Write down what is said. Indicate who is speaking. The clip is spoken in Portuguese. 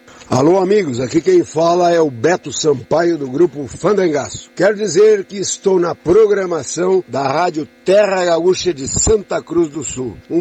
Speaker 1: Alô amigos, aqui quem fala é o Beto Sampaio do grupo Fandangaço. Quero dizer que estou na programação da Rádio Terra Gaúcha de Santa Cruz do Sul. Um